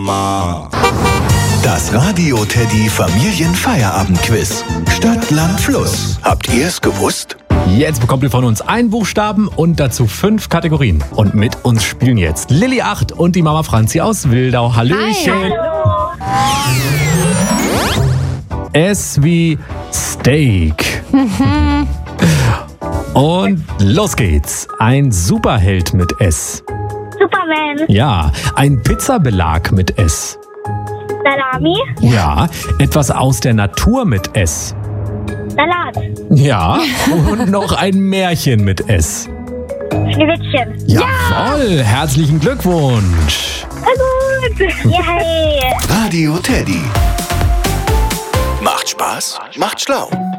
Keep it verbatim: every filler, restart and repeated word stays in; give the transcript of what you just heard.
Das Radio Teddy Familienfeierabend-Quiz. Stadt, Land, Fluss. Habt ihr es gewusst? Jetzt bekommt ihr von uns einen Buchstaben und dazu fünf Kategorien. Und mit uns spielen jetzt Lilly acht und die Mama Franzi aus Wildau. Hallöchen. Hi. S wie Steak. Und los geht's. Ein Superheld mit S. Superman. Ja, ein Pizzabelag mit S. Salami. Ja, etwas aus der Natur mit S. Salat. Ja, und noch ein Märchen mit S. Schneewittchen. Jawohl, herzlichen Glückwunsch. Na gut. Yay. Radio Teddy. Macht Spaß, macht schlau.